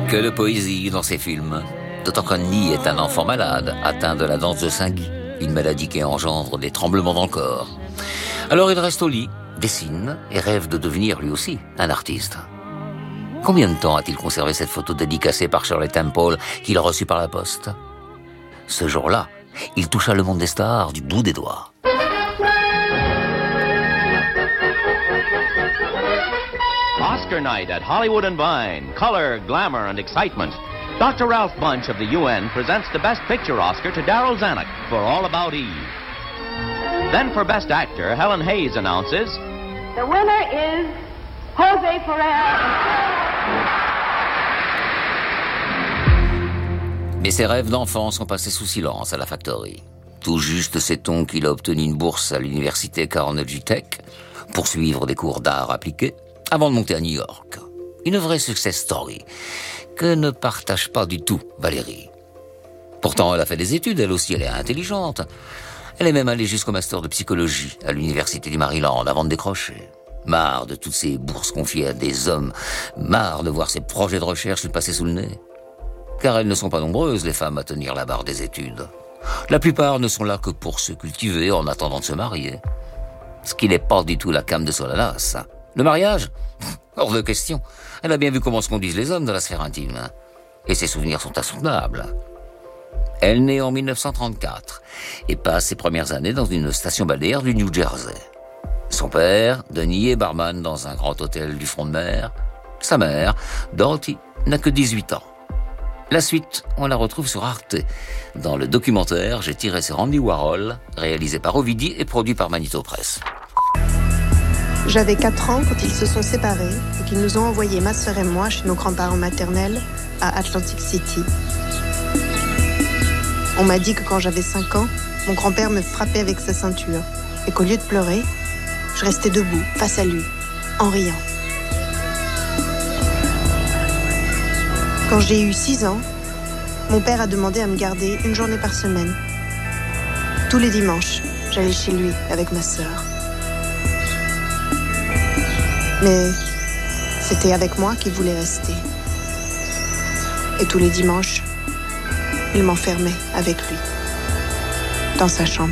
Que de poésie dans ces films. D'autant qu'Annie est un enfant malade, atteint de la danse de Saint-Guy, une maladie qui engendre des tremblements dans le corps. Alors il reste au lit, dessine et rêve de devenir lui aussi un artiste. Combien de temps a-t-il conservé cette photo dédicacée par Shirley Temple qu'il a reçue par la poste? Ce jour-là, il toucha le monde des stars du bout des doigts. Oscar night at Hollywood and Vine. Color, glamour, and excitement. Dr. Ralph Bunch of the UN presents the Best Picture Oscar to Daryl Zanuck for All About Eve. Then for Best Actor, Helen Hayes announces... The winner is Jose Ferrer. Mais ses rêves d'enfant sont passés sous silence à la Factory. Tout juste sait-on qu'il a obtenu une bourse à l'université Carnegie Tech pour suivre des cours d'art appliqué avant de monter à New York. Une vraie success story que ne partage pas du tout Valérie. Pourtant, elle a fait des études, elle aussi, elle est intelligente. Elle est même allée jusqu'au master de psychologie à l'université du Maryland avant de décrocher. Marre de toutes ces bourses confiées à des hommes, marre de voir ses projets de recherche lui passer sous le nez. Car elles ne sont pas nombreuses, les femmes, à tenir la barre des études. La plupart ne sont là que pour se cultiver en attendant de se marier. Ce qui n'est pas du tout la came de Solanas. Le mariage? Hors de question. Elle a bien vu comment se conduisent les hommes dans la sphère intime. Et ses souvenirs sont insoutenables. Elle naît en 1934 et passe ses premières années dans une station balnéaire du New Jersey. Son père, Denis, est barman dans un grand hôtel du front de mer. Sa mère, Dorothy, n'a que 18 ans. La suite, on la retrouve sur Arte, dans le documentaire J'ai tiré c'est Andy Warhol, réalisé par Ovidie et produit par Magneto Press. J'avais 4 ans quand ils se sont séparés et qu'ils nous ont envoyé, ma sœur et moi, chez nos grands-parents maternels à Atlantic City. On m'a dit que quand j'avais 5 ans, mon grand-père me frappait avec sa ceinture et qu'au lieu de pleurer, je restais debout, face à lui, en riant. Quand j'ai eu 6 ans, mon père a demandé à me garder une journée par semaine. Tous les dimanches, j'allais chez lui avec ma sœur. Mais c'était avec moi qu'il voulait rester. Et tous les dimanches, il m'enfermait avec lui, dans sa chambre.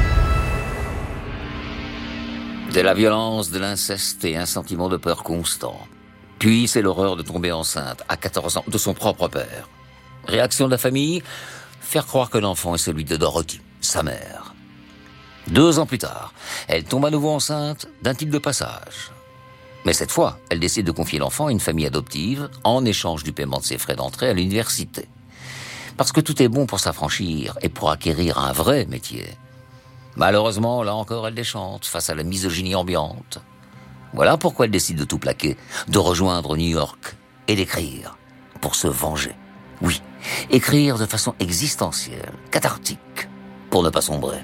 De la violence, de l'inceste et un sentiment de peur constant. Puis c'est l'horreur de tomber enceinte, à 14 ans, de son propre père. Réaction de la famille, faire croire que l'enfant est celui de Dorothy, sa mère. 2 ans plus tard, elle tombe à nouveau enceinte d'un type de passage. Mais cette fois, elle décide de confier l'enfant à une famille adoptive en échange du paiement de ses frais d'entrée à l'université. Parce que tout est bon pour s'affranchir et pour acquérir un vrai métier. Malheureusement, là encore, elle déchante face à la misogynie ambiante. Voilà pourquoi elle décide de tout plaquer, de rejoindre New York et d'écrire pour se venger. Oui, écrire de façon existentielle, cathartique, pour ne pas sombrer.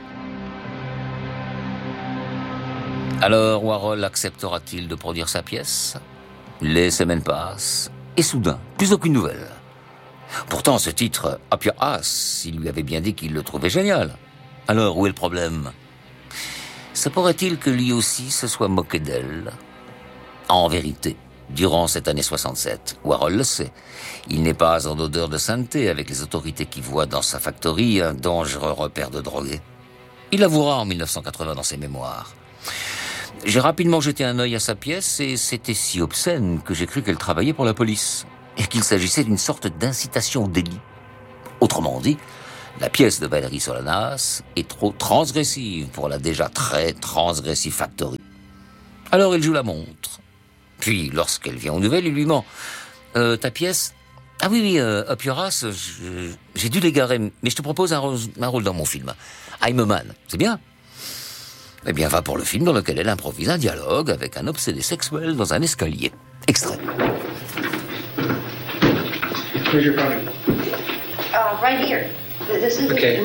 Alors, Warhol acceptera-t-il de produire sa pièce? Les semaines passent, et soudain, plus aucune nouvelle. Pourtant, ce titre, Up Your Ass, il lui avait bien dit qu'il le trouvait génial. Alors, où est le problème? Se pourrait-il que lui aussi se soit moqué d'elle? En vérité, durant cette année 67, Warhol le sait, il n'est pas en odeur de sainteté avec les autorités qui voient dans sa factory un dangereux repère de drogués. Il avouera en 1980 dans ses mémoires. J'ai rapidement jeté un œil à sa pièce et c'était si obscène que j'ai cru qu'elle travaillait pour la police et qu'il s'agissait d'une sorte d'incitation au délit. Autrement dit, la pièce de Valérie Solanas est trop transgressive pour la déjà très transgressive Factory. Alors il joue la montre. Puis, lorsqu'elle vient aux nouvelles, il lui ment. Ta pièce? Ah oui, Up Your Ass, j'ai dû l'égarer, mais je te propose un rôle dans mon film. I'm a Man, c'est bien? Eh bien, va pour le film dans lequel elle improvise un dialogue avec un obsédé sexuel dans un escalier. Extrait. Where's your phone? Right here. This is Okay.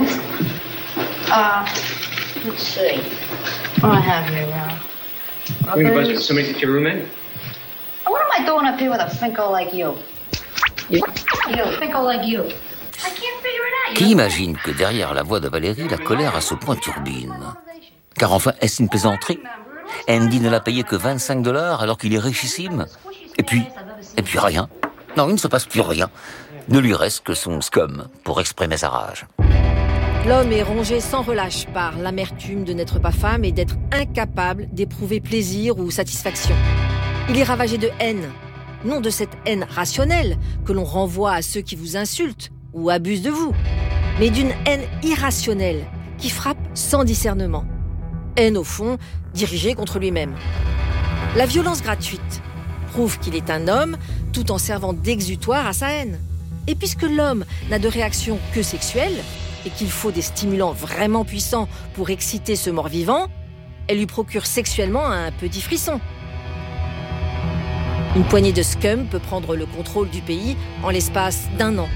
Let's see. What do I have here, What are you buzzing? Somebody took your roommate? What am I doing up here with a finko like you? You, finko like you. I can't figure it out. Qui imagine que derrière la voix de Valérie, la colère à ce point turbine? Car enfin, est-ce une plaisanterie? Andy ne l'a payé que $25 alors qu'il est richissime. Et puis rien. Non, il ne se passe plus rien. Ne lui reste que son scum pour exprimer sa rage. L'homme est rongé sans relâche par l'amertume de n'être pas femme et d'être incapable d'éprouver plaisir ou satisfaction. Il est ravagé de haine, non de cette haine rationnelle que l'on renvoie à ceux qui vous insultent ou abusent de vous, mais d'une haine irrationnelle qui frappe sans discernement. Haine, au fond, dirigée contre lui-même. La violence gratuite prouve qu'il est un homme tout en servant d'exutoire à sa haine. Et puisque l'homme n'a de réaction que sexuelle et qu'il faut des stimulants vraiment puissants pour exciter ce mort-vivant, elle lui procure sexuellement un petit frisson. Une poignée de scum peut prendre le contrôle du pays en l'espace d'1 an.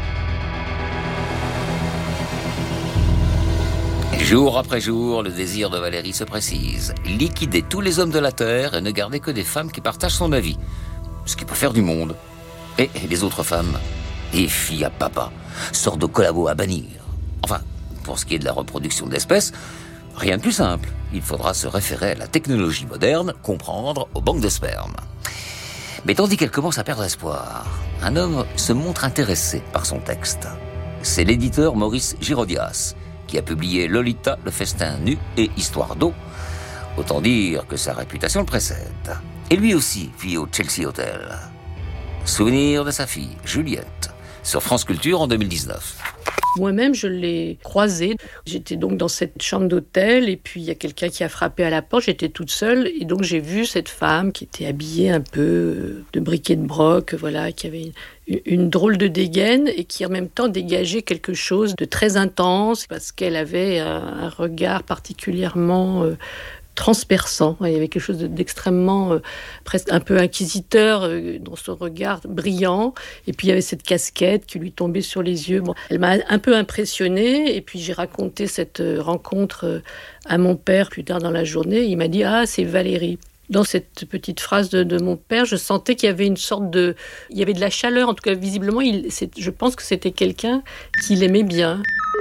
Jour après jour, le désir de Valérie se précise. Liquider tous les hommes de la Terre et ne garder que des femmes qui partagent son avis. Ce qui peut faire du monde. Et les autres femmes, et filles à papa, sortent de collabos à bannir. Enfin, pour ce qui est de la reproduction d'espèces, rien de plus simple. Il faudra se référer à la technologie moderne, comprendre aux banques de sperme. Mais tandis qu'elle commence à perdre espoir, un homme se montre intéressé par son texte. C'est l'éditeur Maurice Girodias, qui a publié Lolita, le festin nu et Histoire d'eau. Autant dire que sa réputation le précède. Et lui aussi vit au Chelsea Hotel. Souvenir de sa fille, Juliette, sur France Culture en 2019. Moi-même, je l'ai croisé. J'étais donc dans cette chambre d'hôtel et puis il y a quelqu'un qui a frappé à la porte. J'étais toute seule et donc j'ai vu cette femme qui était habillée un peu de bric et de broc, voilà, qui avait une drôle de dégaine et qui en même temps dégageait quelque chose de très intense parce qu'elle avait un regard particulièrement transperçant. Il y avait quelque chose d'extrêmement, presque un peu inquisiteur dans son regard brillant. Et puis il y avait cette casquette qui lui tombait sur les yeux. Bon, elle m'a un peu impressionnée. Et puis j'ai raconté cette rencontre à mon père plus tard dans la journée. Il m'a dit « Ah, c'est Valérie ». Dans cette petite phrase de mon père, je sentais qu'il y avait une sorte de... Il y avait de la chaleur. En tout cas, visiblement, je pense que c'était quelqu'un qui l'aimait bien.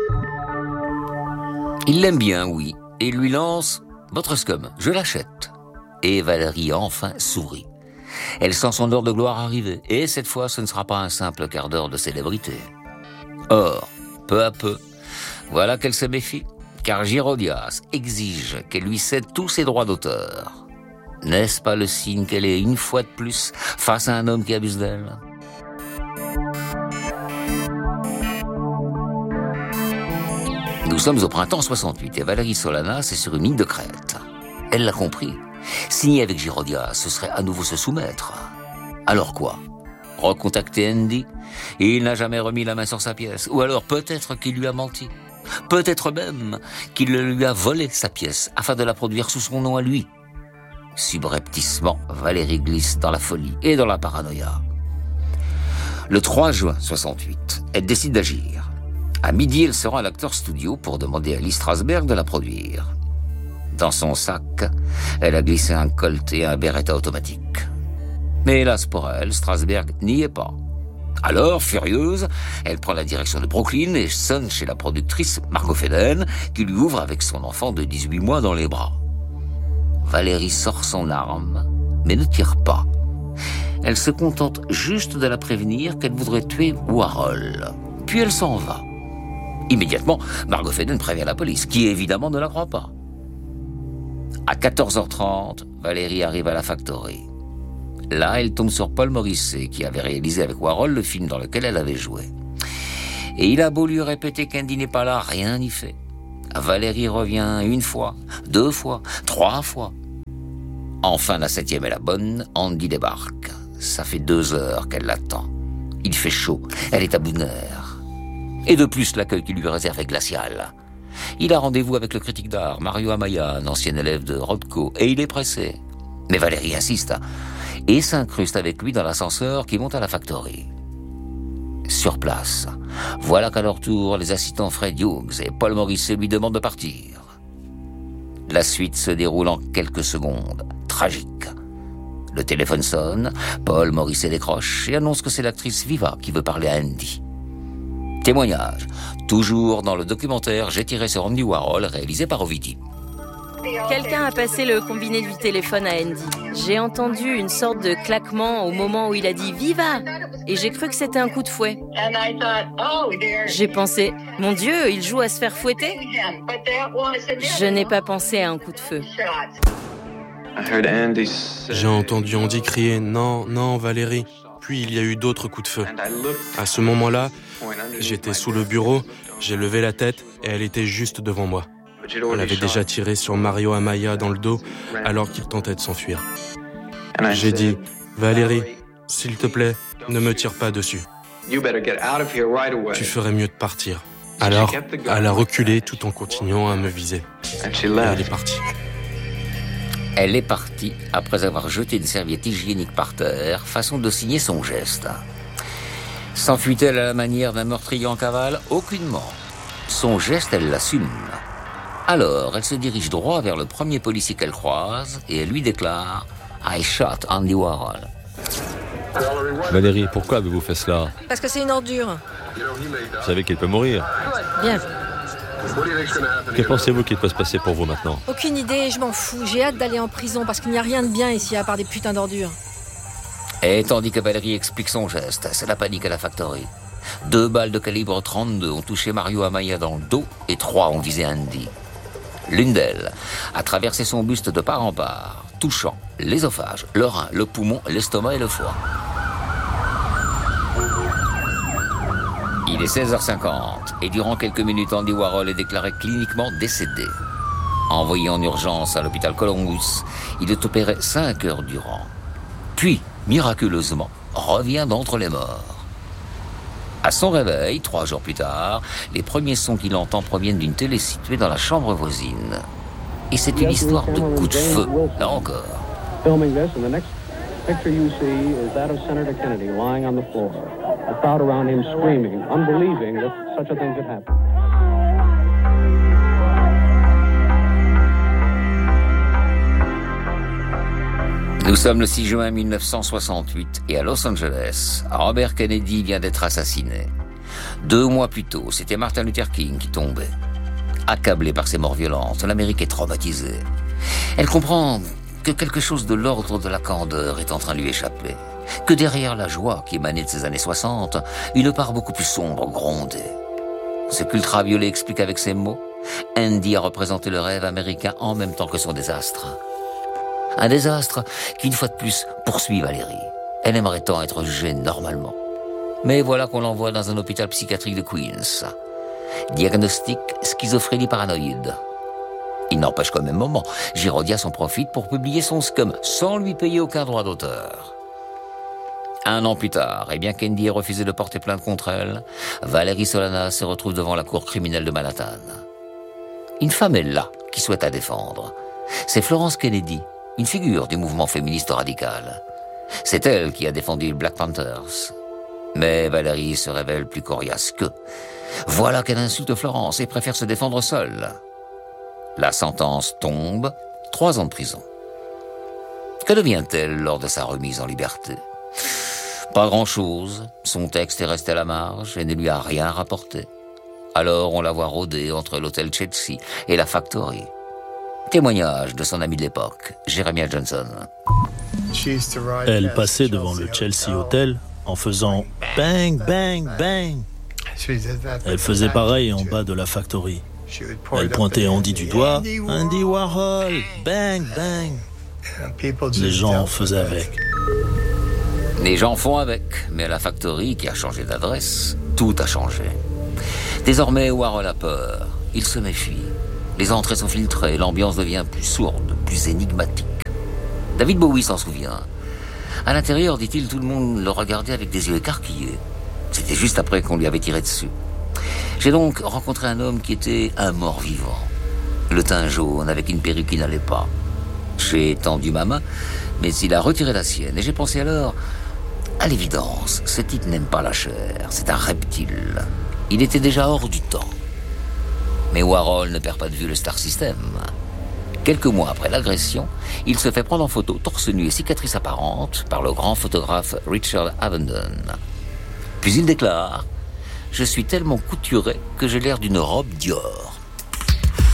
Il l'aime bien, oui. Et lui lance... Votre scum, je l'achète. Et Valérie enfin sourit. Elle sent son heure de gloire arriver. Et cette fois, ce ne sera pas un simple quart d'heure de célébrité. Or, peu à peu, voilà qu'elle se méfie. Car Girodias exige qu'elle lui cède tous ses droits d'auteur. N'est-ce pas le signe qu'elle est une fois de plus face à un homme qui abuse d'elle ? Nous sommes au printemps 68 et Valérie Solanas est sur une île de Crète. Elle l'a compris. Signer avec Girodias, ce serait à nouveau se soumettre. Alors quoi ? Recontacter Andy ? Il n'a jamais remis la main sur sa pièce. Ou alors peut-être qu'il lui a menti. Peut-être même qu'il lui a volé sa pièce afin de la produire sous son nom à lui. Subrepticement, Valérie glisse dans la folie et dans la paranoïa. Le 3 juin 68, elle décide d'agir. À midi, elle se rend à l'Actors Studio pour demander à Lee Strasberg de la produire. Dans son sac, elle a glissé un Colt et un Beretta automatique. Mais hélas pour elle, Strasberg n'y est pas. Alors, furieuse, elle prend la direction de Brooklyn et sonne chez la productrice Margot Feden, qui lui ouvre avec son enfant de 18 mois dans les bras. Valérie sort son arme, mais ne tire pas. Elle se contente juste de la prévenir qu'elle voudrait tuer Warhol. Puis elle s'en va. Immédiatement, Margot Feden prévient la police, qui évidemment ne la croit pas. À 14h30, Valérie arrive à la Factory. Là, elle tombe sur Paul Morisset, qui avait réalisé avec Warhol le film dans lequel elle avait joué. Et il a beau lui répéter qu'Andy n'est pas là, rien n'y fait. Valérie revient 1 fois, 2 fois, 3 fois. Enfin, la 7e est la bonne, Andy débarque. Ça fait 2 heures qu'elle l'attend. Il fait chaud, elle est à bout de nerfs. Et de plus, l'accueil qu'il lui réserve est glacial. Il a rendez-vous avec le critique d'art, Mario Amaya, un ancien élève de Rothko, et il est pressé. Mais Valérie insiste et s'incruste avec lui dans l'ascenseur qui monte à la Factory. Sur place, voilà qu'à leur tour, les assistants Fred Hughes et Paul Morisset lui demandent de partir. La suite se déroule en quelques secondes, tragique. Le téléphone sonne, Paul Morisset décroche et annonce que c'est l'actrice Viva qui veut parler à Andy. Témoignage, toujours dans le documentaire J'ai tiré sur Andy Warhol, réalisé par Ovidie. Quelqu'un a passé le combiné du téléphone à Andy. J'ai entendu une sorte de claquement au moment où il a dit « Viva !» et j'ai cru que c'était un coup de fouet. J'ai pensé « Mon Dieu, il joue à se faire fouetter ?» Je n'ai pas pensé à un coup de feu. J'ai entendu Andy crier « Non, non, Valérie !» Puis il y a eu d'autres coups de feu. À ce moment-là, j'étais sous le bureau, j'ai levé la tête et elle était juste devant moi. Elle avait déjà tiré sur Mario Amaya dans le dos alors qu'il tentait de s'enfuir. J'ai dit « Valérie, s'il te plaît, ne me tire pas dessus. Tu ferais mieux de partir. » Alors, elle a reculé tout en continuant à me viser. Et elle est partie. Elle est partie après avoir jeté une serviette hygiénique par terre, façon de signer son geste. S'enfuit-elle à la manière d'un meurtrier en cavale ? Aucunement. Son geste, elle l'assume. Alors, elle se dirige droit vers le premier policier qu'elle croise et elle lui déclare « I shot Andy Warhol ». Valérie, pourquoi avez-vous fait cela ? Parce que c'est une ordure. Vous savez qu'il peut mourir. Bien. Que pensez-vous qu'il peut se passer pour vous maintenant ? Aucune idée, je m'en fous. J'ai hâte d'aller en prison parce qu'il n'y a rien de bien ici à part des putains d'ordures. Et tandis que Valérie explique son geste, c'est la panique à la factory. 2 balles de calibre 32 ont touché Mario Amaya dans le dos et 3 ont visé Andy. L'une d'elles a traversé son buste de part en part, touchant l'ésophage, le rein, le poumon, l'estomac et le foie. Il est 16h50 et durant quelques minutes, Andy Warhol est déclaré cliniquement décédé. Envoyé en urgence à l'hôpital Columbus, il est opéré 5 heures durant. Puis, miraculeusement, revient d'entre les morts. À son réveil, 3 jours plus tard, les premiers sons qu'il entend proviennent d'une télé située dans la chambre voisine. Et c'est une histoire de coup de feu, là encore. Picture you see is that of Senator Kennedy lying on the floor. A crowd around him screaming, unbelieving that such a thing could happen. Nous sommes le 6 juin 1968 et à Los Angeles, Robert Kennedy vient d'être assassiné. 2 mois plus tôt, c'était Martin Luther King qui tombait. Accablé par ces morts violentes, l'Amérique est traumatisée. Elle comprend que quelque chose de l'ordre de la candeur est en train de lui échapper. Que derrière la joie qui émanait de ces années 60, une part beaucoup plus sombre grondait. Ce qu'Ultraviolet explique avec ces mots, Andy a représenté le rêve américain en même temps que son désastre. Un désastre qui, une fois de plus, poursuit Valérie. Elle aimerait tant être jugée normalement. Mais voilà qu'on l'envoie dans un hôpital psychiatrique de Queens. Diagnostic, schizophrénie paranoïde. Il n'empêche qu'au même moment, Girodias en profite pour publier son scum sans lui payer aucun droit d'auteur. 1 an plus tard, et bien qu'Andy ait refusé de porter plainte contre elle, Valérie Solanas se retrouve devant la cour criminelle de Manhattan. Une femme est là qui souhaite la défendre. C'est Florence Kennedy, une figure du mouvement féministe radical. C'est elle qui a défendu les Black Panthers. Mais Valérie se révèle plus coriace qu'eux. Voilà qu'elle insulte Florence et préfère se défendre seule. La sentence tombe, 3 ans de prison. Que devient-elle lors de sa remise en liberté ? Pas grand-chose. Son texte est resté à la marge et ne lui a rien rapporté. Alors on la voit rôder entre l'hôtel Chelsea et la Factory. Témoignage de son ami de l'époque, Jeremiah Johnson. Elle passait devant le Chelsea Hotel en faisant bang, bang, bang. Elle faisait pareil en bas de la Factory. Elle pointait Andy du doigt. Andy Warhol, bang, bang. Les gens en faisaient avec. Les gens font avec, mais à la Factory, qui a changé d'adresse, tout a changé. Désormais, Warhol a peur. Il se méfie. Les entrées sont filtrées, l'ambiance devient plus sourde, plus énigmatique. David Bowie s'en souvient. À l'intérieur, dit-il, tout le monde le regardait avec des yeux écarquillés. C'était juste après qu'on lui avait tiré dessus. J'ai donc rencontré un homme qui était un mort-vivant. Le teint jaune, avec une perruque qui n'allait pas. J'ai tendu ma main, mais il a retiré la sienne. Et j'ai pensé alors, à l'évidence, ce type n'aime pas la chair. C'est un reptile. Il était déjà hors du temps. Mais Warhol ne perd pas de vue le Star System. Quelques mois après l'agression, il se fait prendre en photo, torse nu et cicatrice apparente, par le grand photographe Richard Avedon. Puis il déclare « Je suis tellement couturé que j'ai l'air d'une robe Dior ».